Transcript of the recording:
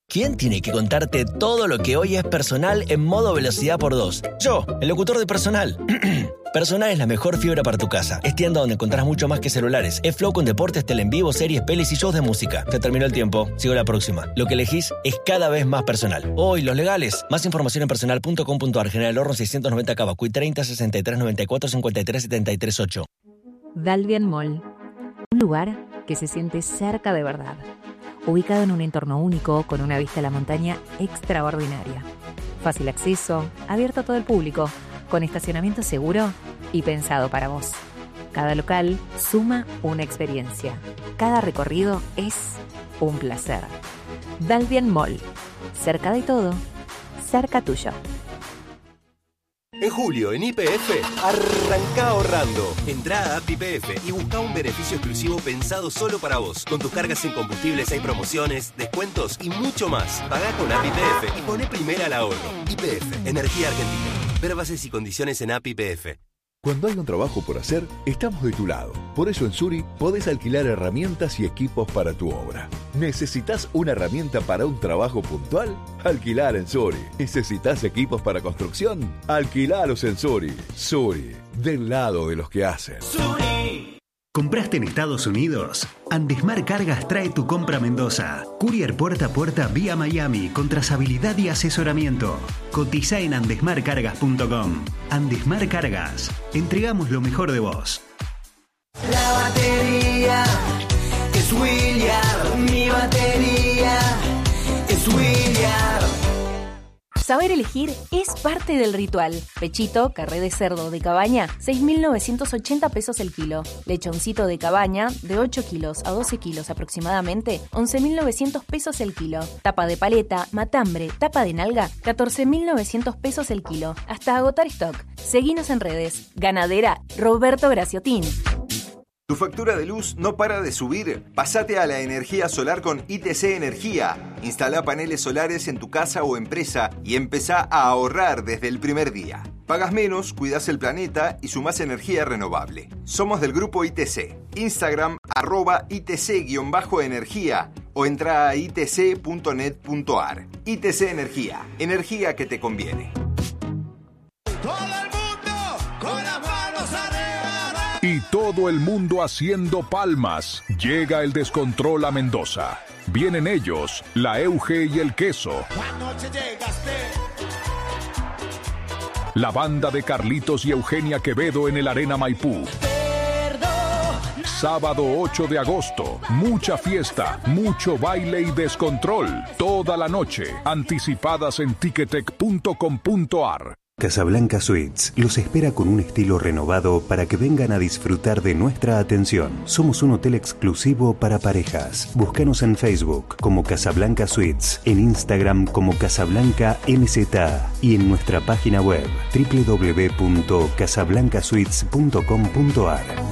¿Quién tiene que contarte todo lo que hoy es Personal en modo velocidad por 2? Yo, el locutor de Personal. Personal es la mejor fibra para tu casa. Es tienda donde encontrás mucho más que celulares. Es Flow con deportes, tele en vivo, series, pelis y shows de música. Se terminó el tiempo. Sigo la próxima. Lo que elegís es cada vez más Personal. Hoy, los legales. Más información en personal.com.ar. General Horno 690 Cavacuy 30 63 94 53 73 8. Dalvian Mall. Un lugar que se siente cerca de verdad. Ubicado en un entorno único, con una vista a la montaña extraordinaria. Fácil acceso, abierto a todo el público, con estacionamiento seguro y pensado para vos. Cada local suma una experiencia. Cada recorrido es un placer. Dalvian Mall. Cerca de todo, cerca tuyo. En julio, en YPF, arranca ahorrando. Entrá a App YPF y busca un beneficio exclusivo pensado solo para vos. Con tus cargas en combustibles hay promociones, descuentos y mucho más. Pagá con App YPF y poné primera al ahorro. YPF, Energía Argentina. Ver bases y condiciones en App YPF. Cuando hay un trabajo por hacer, estamos de tu lado. Por eso en Suri podés alquilar herramientas y equipos para tu obra. ¿Necesitas una herramienta para un trabajo puntual? Alquilar en Suri. ¿Necesitas equipos para construcción? Alquilalos en Suri. Suri, del lado de los que hacen. Suri. ¿Compraste en Estados Unidos? Andesmar Cargas trae tu compra a Mendoza. Courier puerta a puerta vía Miami con trazabilidad y asesoramiento. Cotiza en andesmarcargas.com. Andesmar Cargas. Entregamos lo mejor de vos. La batería es William. Mi batería es William. Saber elegir es parte del ritual. Pechito, carré de cerdo de cabaña, 6.980 pesos el kilo. Lechoncito de cabaña, de 8 kilos a 12 kilos aproximadamente, 11.900 pesos el kilo. Tapa de paleta, matambre, tapa de nalga, 14.900 pesos el kilo. Hasta agotar stock. Seguinos en redes. Ganadera Roberto Graciotín. ¿Tu factura de luz no para de subir? Pásate a la energía solar con ITC Energía. Instala paneles solares en tu casa o empresa y empezá a ahorrar desde el primer día. Pagas menos, cuidas el planeta y sumás energía renovable. Somos del grupo ITC. Instagram @ITC_energía o entra a itc.net.ar. ITC Energía. Energía que te conviene. Y todo el mundo haciendo palmas. Llega el descontrol a Mendoza. Vienen ellos, la Euge y el Queso. La banda de Carlitos y Eugenia Quevedo en el Arena Maipú. Sábado 8 de agosto. Mucha fiesta, mucho baile y descontrol. Toda la noche. Anticipadas en ticketek.com.ar. Casablanca Suites los espera con un estilo renovado para que vengan a disfrutar de nuestra atención. Somos un hotel exclusivo para parejas. Búscanos en Facebook como Casablanca Suites, en Instagram como Casablanca NZA y en nuestra página web www.casablancasuites.com.ar.